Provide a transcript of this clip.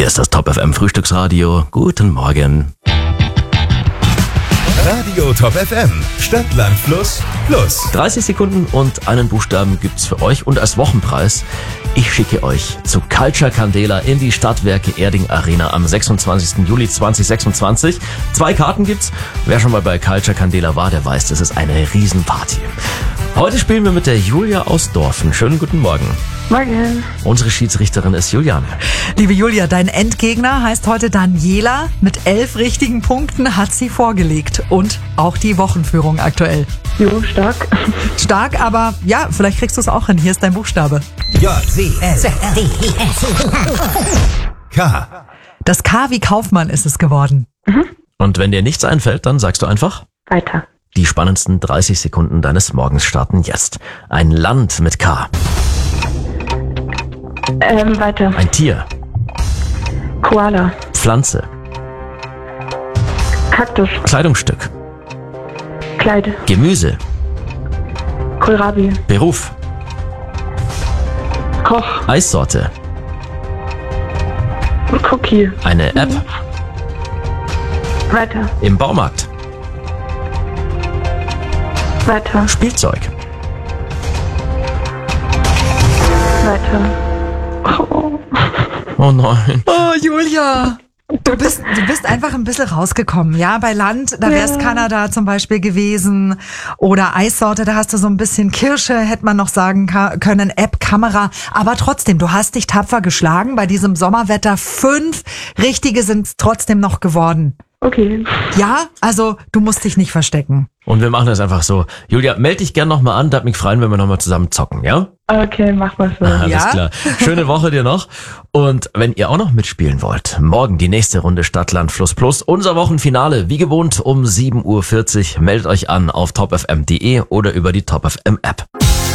Hier ist das Top FM Frühstücksradio. Guten Morgen. Radio Top FM. Stadt, Land, Fluss, Plus. 30 Sekunden und einen Buchstaben gibt's für euch und als Wochenpreis, ich schicke euch zu Culture Candela in die Stadtwerke Erding Arena am 26. Juli 2026. 2 Karten gibt's. Wer schon mal bei Culture Candela war, der weiß, das ist eine Riesenparty. Heute spielen wir mit der Julia aus Dorfen. Schönen guten Morgen. Morgen. Unsere Schiedsrichterin ist Juliane. Liebe Julia, dein Endgegner heißt heute Daniela. Mit 11 richtigen Punkten hat sie vorgelegt. Und auch die Wochenführung aktuell. Jo, stark. Stark, aber ja, vielleicht kriegst du es auch hin. Hier ist dein Buchstabe. K. Das K wie Kaufmann ist es geworden. Und wenn dir nichts einfällt, dann sagst du einfach... Weiter. Die spannendsten 30 Sekunden deines Morgens starten jetzt. Ein Land mit K. Weiter. Ein Tier. Koala. Pflanze. Kaktus. Kleidungsstück. Kleid. Gemüse. Kohlrabi. Beruf. Koch. Eissorte. Cookie. Eine App. Weiter. Im Baumarkt. Weiter. Spielzeug. Weiter. Oh. Oh nein. Oh, Julia. Du bist einfach ein bisschen rausgekommen, ja? Bei Land, da wär's Kanada zum Beispiel gewesen. Oder Eissorte, da hast du so ein bisschen Kirsche, hätte man noch sagen können, App, Kamera. Aber trotzdem, du hast dich tapfer geschlagen. Bei diesem Sommerwetter 5 richtige sind's trotzdem noch geworden. Okay. Ja, also du musst dich nicht verstecken. Und wir machen das einfach so. Julia, melde dich gern nochmal an, darf mich freuen, wenn wir nochmal zusammen zocken, ja? Okay, mach mal so. Alles Ja? klar. Schöne Woche dir noch. Und wenn ihr auch noch mitspielen wollt, morgen die nächste Runde Stadt, Land, Fluss, Plus. Unser Wochenfinale, wie gewohnt, um 7.40 Uhr. Meldet euch an auf topfm.de oder über die Top FM App.